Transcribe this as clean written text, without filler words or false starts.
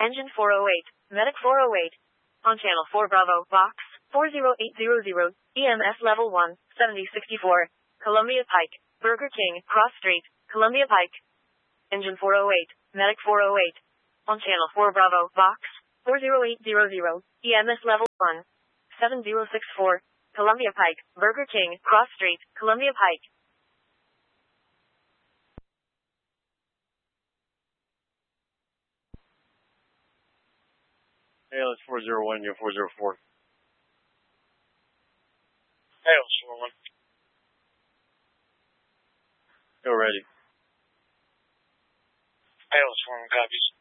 Engine 408, Medic 408. On channel 4 Bravo, box 40800, EMS level 1, 7064. Columbia Pike, Burger King, Cross Street, Columbia Pike. Engine 408, Medic 408. On channel 4 Bravo, box 40800, EMS level 1, 7064. Columbia Pike, Burger King, Cross Street, Columbia Pike. ALS 401, you're 404. ALS 401. Go ready. ALS 401 copies.